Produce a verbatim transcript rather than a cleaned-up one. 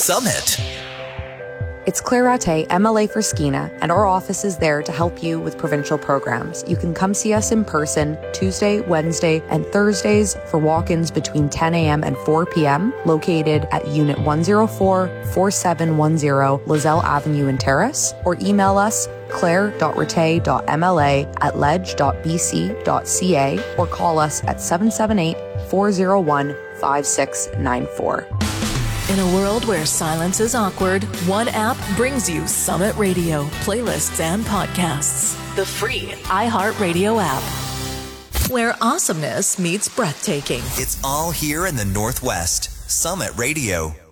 Summit. It's Claire Rattay, M L A for Skeena, and our office is there to help you with provincial programs. You can come see us in person Tuesday, Wednesday, and Thursdays for walk-ins between ten a.m. and four p.m. located at Unit one oh four, forty-seven ten Lozelle Avenue in Terrace, or email us claire dot rattay dot m l a at ledge dot b c dot c a or call us at seven seven eight, four oh one, five six nine four. In a world where silence is awkward, one app brings you Summit Radio, playlists, and podcasts. The free iHeartRadio app, where awesomeness meets breathtaking. It's all here in the Northwest. Summit Radio.